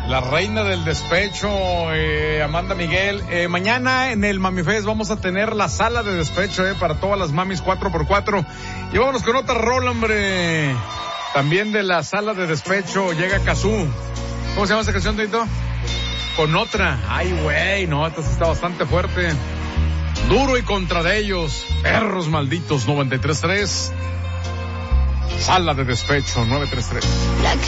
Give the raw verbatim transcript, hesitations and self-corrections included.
La reina del despecho, eh, Amanda Miguel. Eh, mañana en el Mami Fest vamos a tener la sala de despecho, eh, para todas las mamis cuatro por cuatro. Y vámonos con otra rola, hombre. También de la sala de despecho llega Cazú. ¿Cómo se llama esa canción, Tito? Con otra. Ay, güey, no, esta está bastante fuerte. Duro y contra de ellos. Perros malditos, noventa y tres punto tres. Sala de despecho, nueve tres tres.